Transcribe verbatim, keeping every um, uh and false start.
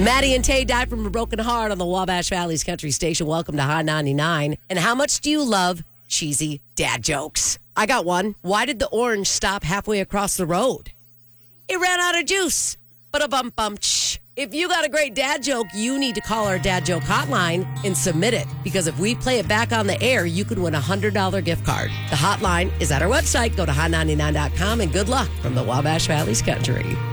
Maddie and Tay died from a broken heart on the Wabash Valley's Country Station. Welcome to Hot ninety-nine. And how much do you love cheesy dad jokes? I got one. Why did the orange stop halfway across the road? It ran out of juice. Ba-da-bum-bum. If you got a great dad joke, you need to call our dad joke hotline and submit it. Because if we play it back on the air, you could win a one hundred dollars gift card. The hotline is at our website. Go to hot ninety-nine dot com and good luck from the Wabash Valley's Country.